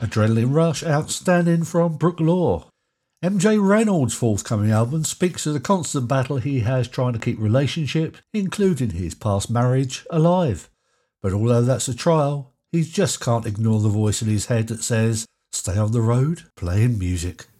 Adrenaline Rush, Outstanding from Brooke Law. MJ Reynolds' forthcoming album speaks of the constant battle he has trying to keep relationships, including his past marriage, alive. But although that's a trial, he just can't ignore the voice in his head that says, stay on the road playing music.